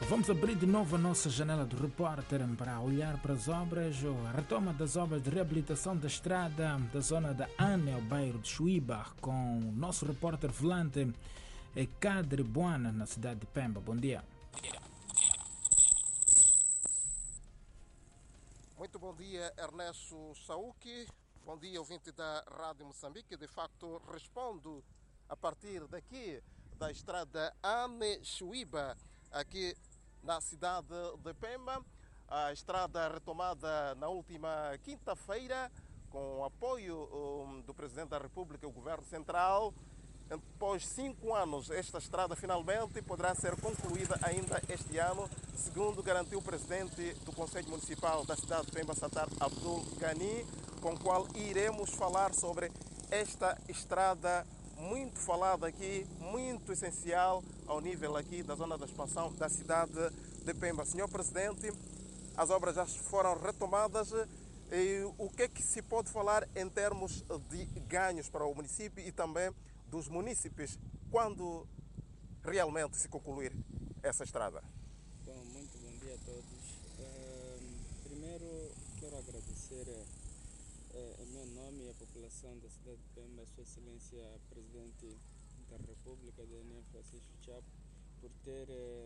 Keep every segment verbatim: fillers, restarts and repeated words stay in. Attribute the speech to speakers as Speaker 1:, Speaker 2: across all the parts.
Speaker 1: Vamos abrir de novo a nossa janela do repórter para olhar para as obras, a retoma das obras de reabilitação da estrada da zona da Ane ao bairro de Chuíba, com o nosso repórter volante Cadre Buana, na cidade de Pemba. Bom dia.
Speaker 2: Muito bom dia, Ernesto Sauki. Bom dia, ouvinte da Rádio Moçambique. De facto, respondo a partir daqui da estrada Ane Chuíba, aqui na cidade de Pemba. A estrada retomada na última quinta-feira com o apoio um, do Presidente da República e o Governo Central. Após cinco anos, esta estrada finalmente poderá ser concluída ainda este ano, segundo garantiu o Presidente do Conselho Municipal da cidade de Pemba, Sattar Abdul Ghani, com o qual iremos falar sobre esta estrada muito falada aqui, muito essencial ao nível aqui da zona da expansão da cidade de Pemba. Senhor Presidente, as obras já foram retomadas. E o que é que se pode falar em termos de ganhos para o município e também dos munícipes quando realmente se concluir essa estrada?
Speaker 3: Bom, muito bom dia a todos. Uh, primeiro quero agradecer uh, em meu nome e a população da cidade de Pemba, a Sua Excelência Presidente da República, Daniel Francisco Chapo, por ter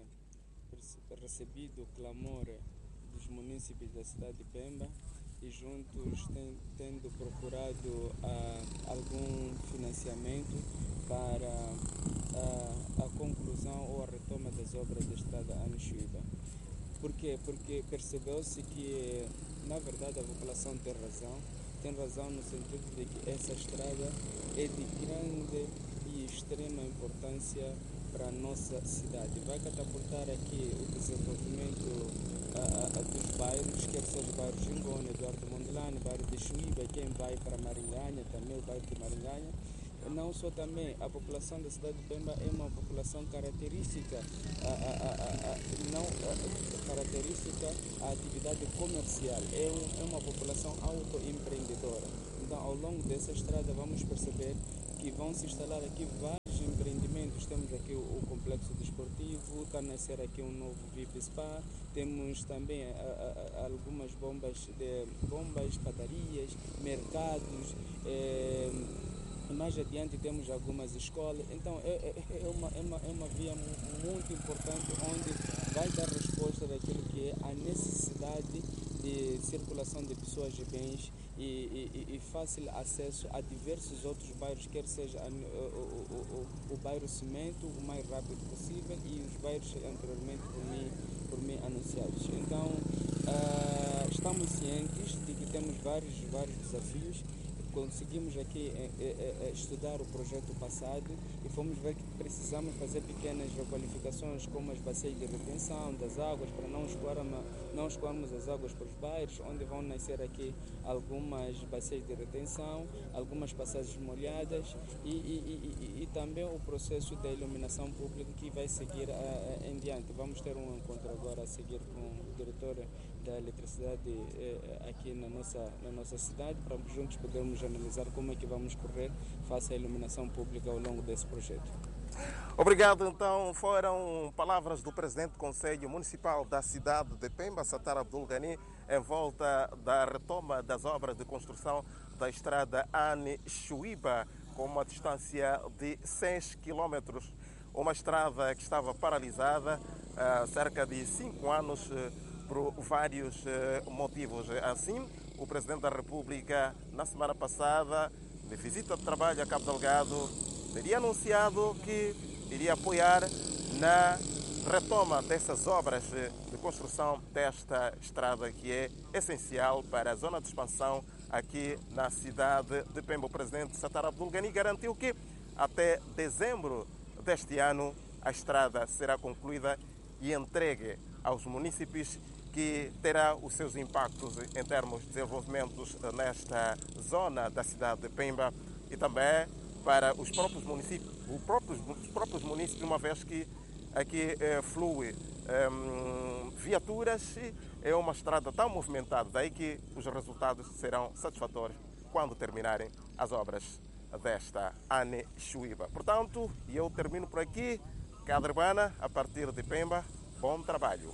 Speaker 3: uh, recebido o clamor dos munícipes da cidade de Pemba e juntos tem, tendo procurado uh, algum financiamento para uh, a conclusão ou a retoma das obras da estrada Ane Chuíba. Por quê? Porque percebeu-se que, na verdade, a população tem razão, tem razão no sentido de que essa estrada é de grande e extrema importância para a nossa cidade. Vai catapultar aqui o desenvolvimento uh, uh, dos bairros, quer seja o bairro Jingone, Eduardo Mondlane, o bairro de Chuíba, quem vai para Maringanha, também o bairro de Maringanha. Não só também, a população da cidade de Pemba é uma população característica, uh, uh, uh, uh, não uh, característica à atividade comercial, é, um, é uma população autoempreendedora. Então, ao longo dessa estrada, vamos perceber que vão se instalar aqui vários empreendimentos. Temos aqui o, o complexo desportivo, está a nascer aqui um novo V I P Spa, temos também a, a, a, algumas bombas, de, bombas, padarias, mercados, é, mais adiante temos algumas escolas. Então é, é, é, uma, é, uma, é uma via muito importante onde vai dar resposta daquilo que é a necessidade de circulação de pessoas e bens e, e, e fácil acesso a diversos outros bairros, quer seja a, o, o, o, o bairro Cimento, o mais rápido possível, e os bairros anteriormente por mim, por mim anunciados. Então, uh, estamos cientes de que temos vários, vários desafios. Conseguimos aqui é, é, é, estudar o projeto passado e fomos ver que precisamos fazer pequenas requalificações, como as bacias de retenção das águas, para não escoarmos, não escoarmos as águas para os bairros, onde vão nascer aqui algumas bacias de retenção, algumas passagens molhadas e, e, e, e também o processo da iluminação pública que vai seguir a, a, em diante. Vamos ter um encontro agora a seguir com o diretor da eletricidade eh, aqui na nossa, na nossa cidade, para juntos podermos analisar como é que vamos correr face à iluminação pública ao longo desse projeto.
Speaker 2: Obrigado. Então, foram palavras do Presidente do Conselho Municipal da cidade de Pemba, Sattar Abdul Ghani, em volta da retoma das obras de construção da estrada Ane Chuíba, com uma distância de seis quilômetros. Uma estrada que estava paralisada há cerca de cinco anos por vários motivos. Assim, o Presidente da República, na semana passada, de visita de trabalho a Cabo Delgado, teria anunciado que iria apoiar na retoma dessas obras de construção desta estrada que é essencial para a zona de expansão aqui na cidade de Pemba. O Presidente Sattar Abdul Ghani garantiu que até dezembro deste ano a estrada será concluída e entregue aos munícipes, que terá os seus impactos em termos de desenvolvimentos nesta zona da cidade de Pemba e também para os próprios municípios, os próprios, os próprios municípios, uma vez que aqui eh, flui eh, viaturas e é uma estrada tão movimentada, daí que os resultados serão satisfatórios quando terminarem as obras desta Ane Chuíba. Portanto, eu termino por aqui. Cadre Buana, a partir de Pemba, Bom trabalho.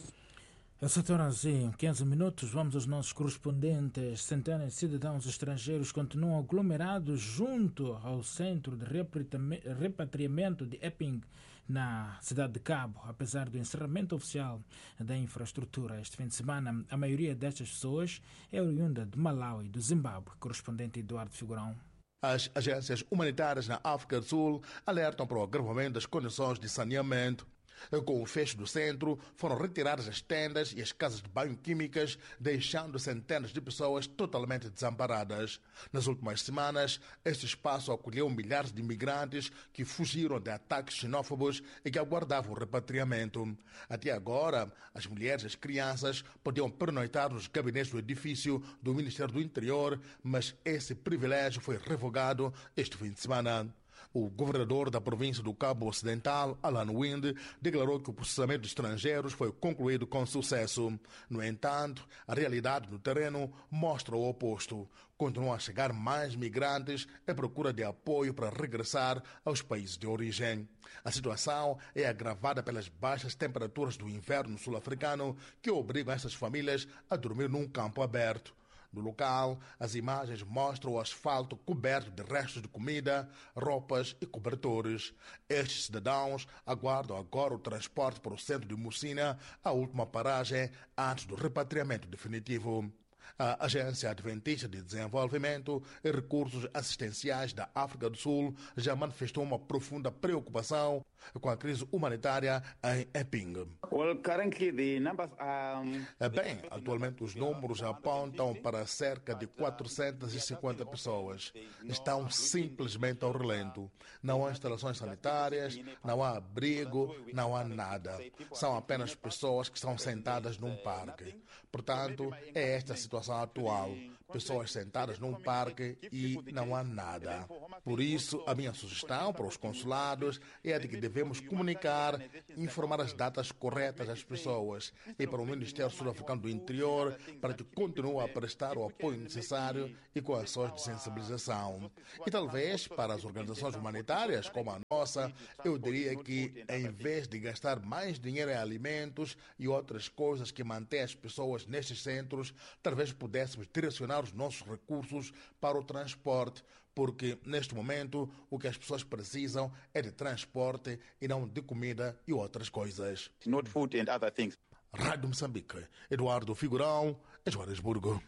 Speaker 1: Às sete horas e quinze minutos, vamos aos nossos correspondentes. Centenas de cidadãos estrangeiros continuam aglomerados junto ao centro de repatriamento de Epping, na cidade de Cabo, apesar do encerramento oficial da infraestrutura. Este fim de semana, a maioria destas pessoas é oriunda de Malawi e do Zimbábue. Correspondente Eduardo Figurão.
Speaker 4: As agências humanitárias na África do Sul alertam para o agravamento das condições de saneamento. Com o fecho do centro, foram retiradas as tendas e as casas de banho químicas, deixando centenas de pessoas totalmente desamparadas. Nas últimas semanas, este espaço acolheu milhares de imigrantes que fugiram de ataques xenófobos e que aguardavam o repatriamento. Até agora, as mulheres e as crianças podiam pernoitar nos gabinetes do edifício do Ministério do Interior, mas esse privilégio foi revogado este fim de semana. O governador da província do Cabo Ocidental, Alan Wind, declarou que o processamento de estrangeiros foi concluído com sucesso. No entanto, a realidade no terreno mostra o oposto. Continuam a chegar mais migrantes à procura de apoio para regressar aos países de origem. A situação é agravada pelas baixas temperaturas do inverno sul-africano, que obrigam essas famílias a dormir num campo aberto. No local, as imagens mostram o asfalto coberto de restos de comida, roupas e cobertores. Estes cidadãos aguardam agora o transporte para o centro de Mocina, a última paragem antes do repatriamento definitivo. A Agência Adventista de Desenvolvimento e Recursos Assistenciais da África do Sul já manifestou uma profunda preocupação com a crise humanitária em Epping.
Speaker 5: Well, currently the numbers are...
Speaker 4: Bem, atualmente os números apontam para cerca de quatrocentas e cinquenta pessoas. Estão simplesmente ao relento. Não há instalações sanitárias, não há abrigo, não há nada. São apenas pessoas que estão sentadas num parque. Portanto, é esta a situação atual. Pessoas sentadas num parque e não há nada. Por isso, a minha sugestão para os consulados é a de que devemos comunicar, informar as datas corretas às pessoas e para o Ministério Sul-Africano do Interior para que continue a prestar o apoio necessário e com ações de sensibilização. E talvez para as organizações humanitárias como a nossa, eu diria que em vez de gastar mais dinheiro em alimentos e outras coisas que mantêm as pessoas nestes centros, talvez pudéssemos direcionar os nossos recursos para o transporte, porque neste momento o que as pessoas precisam é de transporte e não de comida e outras coisas.
Speaker 5: Not food and other things.
Speaker 4: Rádio Moçambique, Eduardo Figurão, Joanesburgo.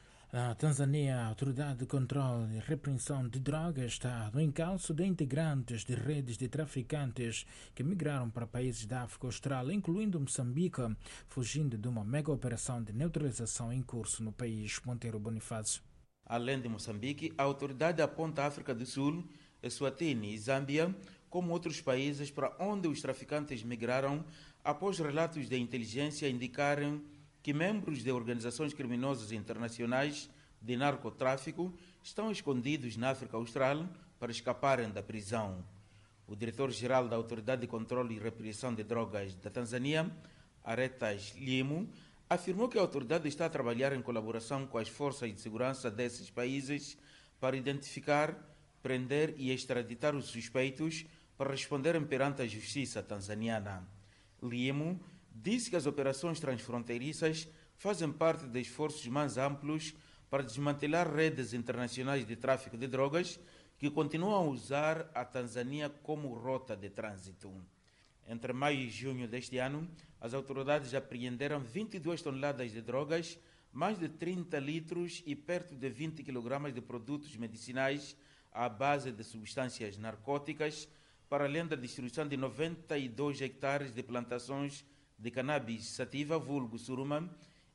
Speaker 1: Na Tanzânia, a Autoridade de Controle e Repreensão de Drogas está no encalço de integrantes de redes de traficantes que migraram para países da África Austral, incluindo Moçambique, fugindo de uma mega operação de neutralização em curso no país. Monteiro Bonifácio.
Speaker 6: Além de Moçambique, a autoridade aponta a África do Sul, Eswatini e Zâmbia como outros países para onde os traficantes migraram após relatos de inteligência indicarem que membros de organizações criminosas internacionais de narcotráfico estão escondidos na África Austral para escaparem da prisão. O diretor-geral da Autoridade de Controle e Repressão de Drogas da Tanzânia, Aretas Limo, afirmou que a autoridade está a trabalhar em colaboração com as forças de segurança desses países para identificar, prender e extraditar os suspeitos para responderem perante a justiça tanzaniana. Limo disse que as operações transfronteiriças fazem parte de esforços mais amplos para desmantelar redes internacionais de tráfico de drogas que continuam a usar a Tanzânia como rota de trânsito. Entre maio e junho deste ano, as autoridades apreenderam vinte e duas toneladas de drogas, mais de trinta litros e perto de vinte quilogramas de produtos medicinais à base de substâncias narcóticas, para além da destruição de noventa e dois hectares de plantações de cannabis sativa, vulgo suruma,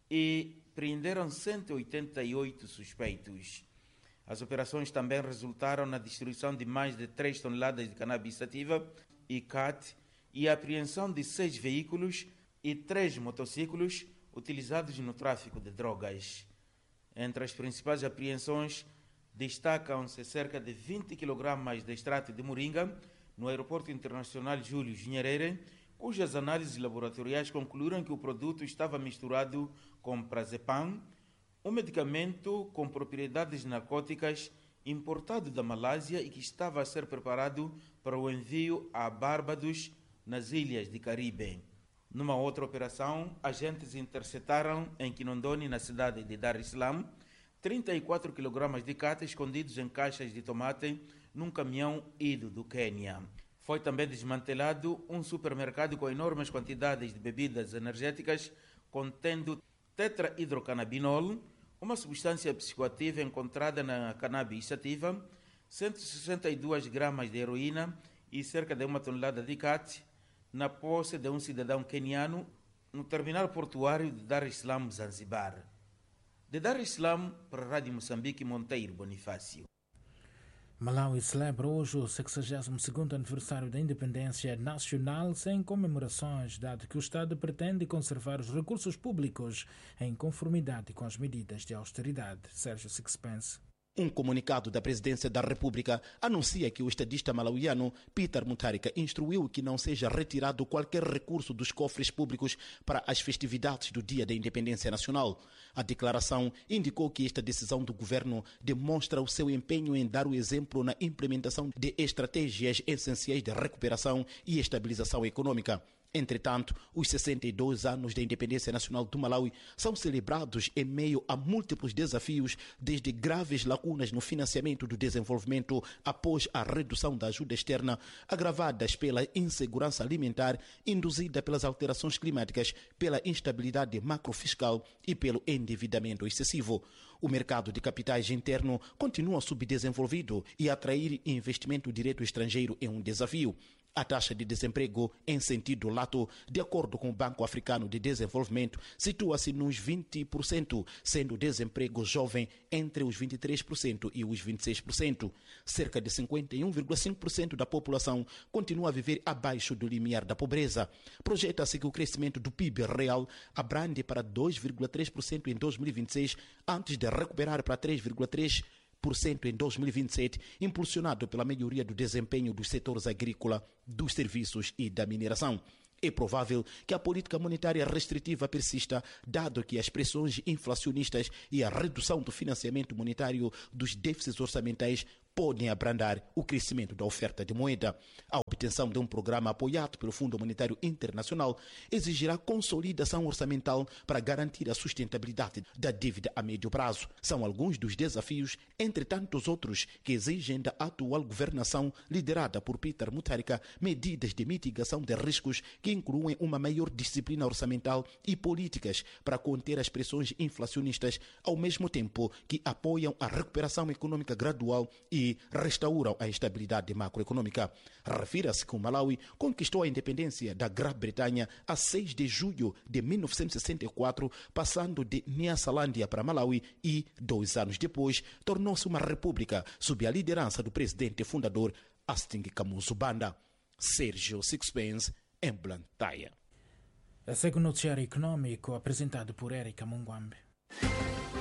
Speaker 6: e prenderam cento e oitenta e oito suspeitos. As operações também resultaram na destruição de mais de três toneladas de cannabis sativa e C A T e a apreensão de seis veículos e três motociclos utilizados no tráfico de drogas. Entre as principais apreensões, destacam-se cerca de vinte quilogramas de extrato de moringa no Aeroporto Internacional Júlio Nyerere, cujas análises laboratoriais concluíram que o produto estava misturado com Prazepam, um medicamento com propriedades narcóticas importado da Malásia e que estava a ser preparado para o envio a Barbados, nas ilhas de Caribe. Numa outra operação, agentes interceptaram em Quinondoni, na cidade de Dar es Salaam, trinta e quatro quilogramas de cata escondidos em caixas de tomate num caminhão ido do Quênia. Foi também desmantelado um supermercado com enormes quantidades de bebidas energéticas contendo tetrahidrocannabinol, uma substância psicoativa encontrada na cannabis sativa, cento e sessenta e dois gramas de heroína e cerca de uma tonelada de cat na posse de um cidadão queniano no terminal portuário de Dar es Salaam, Zanzibar. De Dar es Salaam para a Rádio Moçambique, Monteiro Bonifácio.
Speaker 1: Malawi celebra hoje o sexagésimo segundo aniversário da independência nacional sem comemorações, dado que o Estado pretende conservar os recursos públicos em conformidade com as medidas de austeridade. Sérgio Sixpence.
Speaker 7: Um comunicado da Presidência da República anuncia que o estadista malauiano Peter Mutharika instruiu que não seja retirado qualquer recurso dos cofres públicos para as festividades do Dia da Independência Nacional. A declaração indicou que esta decisão do governo demonstra o seu empenho em dar o exemplo na implementação de estratégias essenciais de recuperação e estabilização econômica. Entretanto, os sessenta e dois anos da independência nacional do Malawi são celebrados em meio a múltiplos desafios, desde graves lacunas no financiamento do desenvolvimento após a redução da ajuda externa, agravadas pela insegurança alimentar induzida pelas alterações climáticas, pela instabilidade macrofiscal e pelo endividamento excessivo. O mercado de capitais interno continua subdesenvolvido e atrair investimento direto estrangeiro é um desafio. A taxa de desemprego em sentido lato, de acordo com o Banco Africano de Desenvolvimento, situa-se nos vinte por cento, sendo o desemprego jovem entre os vinte e três por cento e os vinte e seis por cento. Cerca de cinquenta e um vírgula cinco por cento da população continua a viver abaixo do limiar da pobreza. Projeta-se que o crescimento do P I B real abrande para dois vírgula três por cento em dois mil e vinte e seis, antes de recuperar para três vírgula três por cento em dois mil e vinte e sete, impulsionado pela melhoria do desempenho dos setores agrícola, dos serviços e da mineração. É provável que a política monetária restritiva persista, dado que as pressões inflacionistas e a redução do financiamento monetário dos déficits orçamentais podem abrandar o crescimento da oferta de moeda. A obtenção de um programa apoiado pelo Fundo Monetário Internacional exigirá consolidação orçamental para garantir a sustentabilidade da dívida a médio prazo. São alguns dos desafios, entre tantos outros, que exigem da atual governação liderada por Peter Mutharika medidas de mitigação de riscos que incluem uma maior disciplina orçamental e políticas para conter as pressões inflacionistas, ao mesmo tempo que apoiam a recuperação econômica gradual e restauram a estabilidade macroeconômica. Refira-se que o Malawi conquistou a independência da Grã-Bretanha a seis de julho de mil novecentos e sessenta e quatro, passando de Nyasalandia para Malawi e, dois anos depois, tornou-se uma república sob a liderança do presidente fundador Hastings Kamuzu Banda. Sérgio Sixpence, em Blantyre.
Speaker 1: Esse é o noticiário econômico apresentado por Érica Mungwambe.